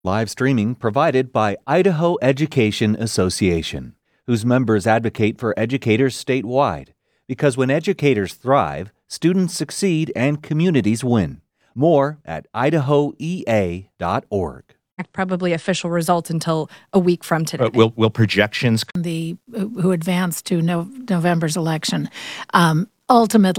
Live streaming provided by Idaho Education Association, whose members advocate for educators statewide. Because when educators thrive, students succeed and communities win. More at idahoea.org. Probably official results until a week from today. Will projections who advanced to November's election ultimately